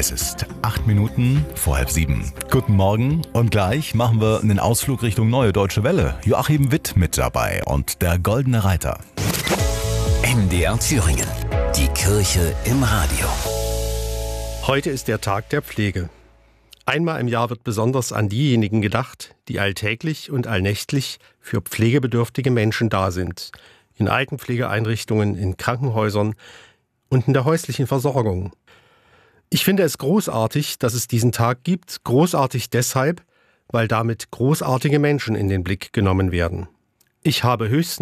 Es ist 8 Minuten vor 6:30. Guten Morgen und gleich machen wir einen Ausflug Richtung Neue Deutsche Welle. Joachim Witt mit dabei und der Goldene Reiter. MDR Thüringen. Die Kirche im Radio. Heute ist der Tag der Pflege. Einmal im Jahr wird besonders an diejenigen gedacht, die alltäglich und allnächtlich für pflegebedürftige Menschen da sind. In Altenpflegeeinrichtungen, in Krankenhäusern und in der häuslichen Versorgung. Ich finde es großartig, dass es diesen Tag gibt. Großartig deshalb, weil damit großartige Menschen in den Blick genommen werden. Ich habe höchsten